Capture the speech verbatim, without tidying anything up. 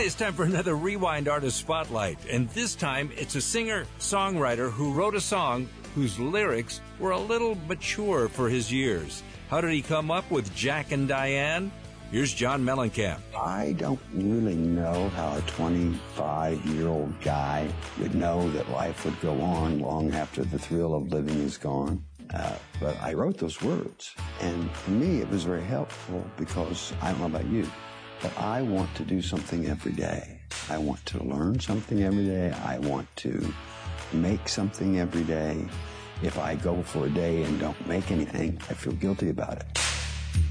it's time for another Rewind Artist Spotlight. And this time, it's a singer-songwriter who wrote a song whose lyrics were a little mature for his years. How did he come up with Jack and Diane? Here's John Mellencamp. I don't really know how a twenty-five-year-old guy would know that life would go on long after the thrill of living is gone. Uh, but I wrote those words. And for me, it was very helpful because I don't know about you, but I want to do something every day. I want to learn something every day. I want to make something every day. If I go for a day and don't make anything, I feel guilty about it.